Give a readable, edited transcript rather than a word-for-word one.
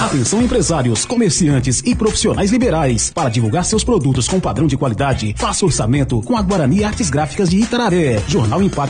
Atenção empresários, comerciantes e profissionais liberais. Para divulgar seus produtos com padrão de qualidade, faça orçamento com a Guarani Artes Gráficas de Itararé. Jornal Impacto